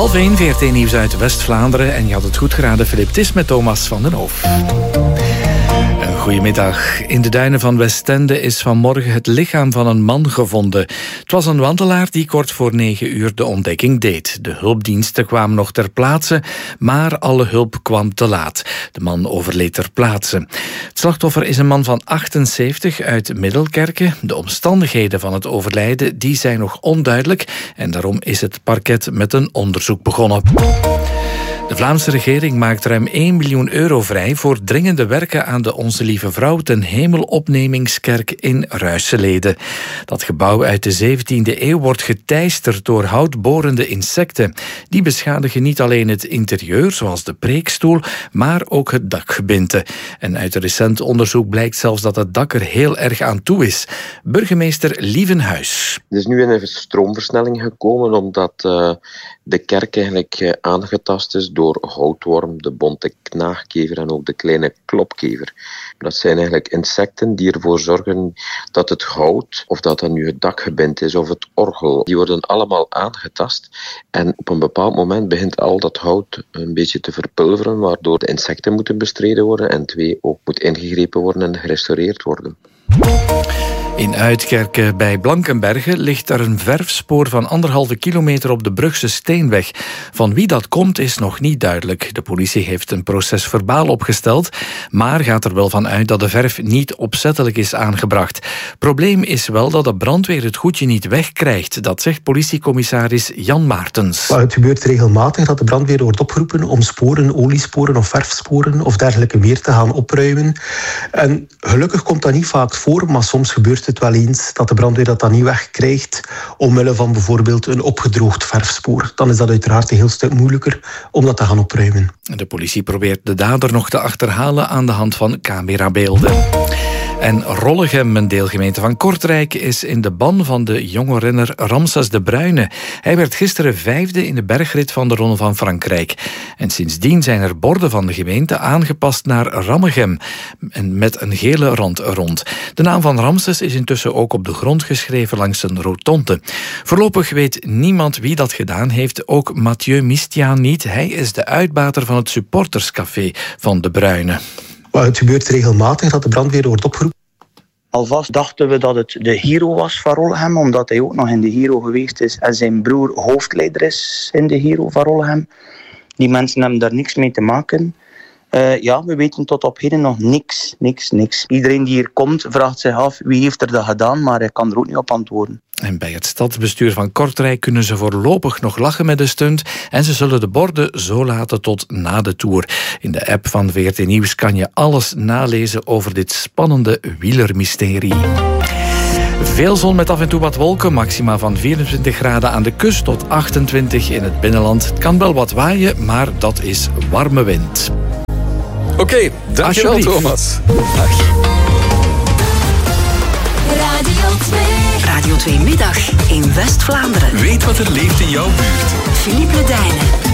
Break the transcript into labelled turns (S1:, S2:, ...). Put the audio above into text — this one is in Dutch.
S1: 1:30, VRT Nieuws uit West-Vlaanderen. En je had het goed geraden, Filip. Het is met Thomas van den Hoof. Goedemiddag. In de duinen van Westende is vanmorgen het lichaam van een man gevonden. Het was een wandelaar die kort voor 9 uur de ontdekking deed. De hulpdiensten kwamen nog ter plaatse, maar alle hulp kwam te laat. De man overleed ter plaatse. Het slachtoffer is een man van 78 uit Middelkerke. De omstandigheden van het overlijden die zijn nog onduidelijk en daarom is het parket met een onderzoek begonnen. De Vlaamse regering maakt ruim 1 miljoen euro vrij voor dringende werken aan de Onze Lieve Vrouw ten Hemelopnemingskerk in Ruisselede. Dat gebouw uit de 17e eeuw wordt geteisterd door houtborende insecten. Die beschadigen niet alleen het interieur, zoals de preekstoel, maar ook het dakgebinte. En uit een recent onderzoek blijkt zelfs dat het dak er heel erg aan toe is. Burgemeester Lievenhuis.
S2: Er is nu een stroomversnelling gekomen omdat de kerk eigenlijk aangetast is door houtworm, de bonte knaagkever en ook de kleine klopkever. Dat zijn eigenlijk insecten die ervoor zorgen dat het hout, of dat nu het dakgebind is of het orgel, die worden allemaal aangetast. En op een bepaald moment begint al dat hout een beetje te verpulveren, waardoor de insecten moeten bestreden worden en 2 ook moet ingegrepen worden en gerestaureerd worden.
S1: In Uitkerken bij Blankenberge ligt er een verfspoor van 1,5 kilometer op de Brugse Steenweg. Van wie dat komt is nog niet duidelijk. De politie heeft een proces-verbaal opgesteld, maar gaat er wel van uit dat de verf niet opzettelijk is aangebracht. Probleem is wel dat de brandweer het goedje niet wegkrijgt. Dat zegt politiecommissaris Jan Maartens.
S3: Het gebeurt regelmatig dat de brandweer wordt opgeroepen om sporen, oliesporen of verfsporen of dergelijke meer te gaan opruimen. En gelukkig komt dat niet vaak voor, maar soms gebeurt het wel eens dat de brandweer dat dan niet wegkrijgt omwille van bijvoorbeeld een opgedroogd verfspoor. Dan is dat uiteraard een heel stuk moeilijker om dat te gaan opruimen.
S1: De politie probeert de dader nog te achterhalen aan de hand van camerabeelden. En Rollegem, een deelgemeente van Kortrijk, is in de ban van de jonge renner Ramses de Bruyne. Hij werd gisteren 5e in de bergrit van de Ronde van Frankrijk. En sindsdien zijn er borden van de gemeente aangepast naar Rammegem, met een gele rand rond. De naam van Ramses is intussen ook op de grond geschreven langs een rotonde. Voorlopig weet niemand wie dat gedaan heeft, ook Mathieu Mistiaan niet. Hij is de uitbater van het supporterscafé van de Bruyne.
S3: Het gebeurt regelmatig dat de brandweer wordt opgeroepen.
S4: Alvast dachten we dat het de Giro was van Rollegem, omdat hij ook nog in de Giro geweest is en zijn broer hoofdleider is in de Giro van Rollegem. Die mensen hebben daar niks mee te maken. We weten tot op heden nog niks. Iedereen die hier komt vraagt zich af wie heeft er dat gedaan, maar hij kan er ook niet op antwoorden.
S1: En bij het stadsbestuur van Kortrijk kunnen ze voorlopig nog lachen met de stunt en ze zullen de borden zo laten tot na de Tour. In de app van VRT Nieuws kan je alles nalezen over dit spannende wielermysterie. Veel zon met af en toe wat wolken, maxima van 24 graden aan de kust tot 28 in het binnenland. Het kan wel wat waaien, maar dat is warme wind.
S5: Oké, dankjewel Thomas. Dag.
S6: Radio 2 Middag in West-Vlaanderen.
S5: Weet wat er leeft in jouw buurt.
S6: Philippe Ledijnen.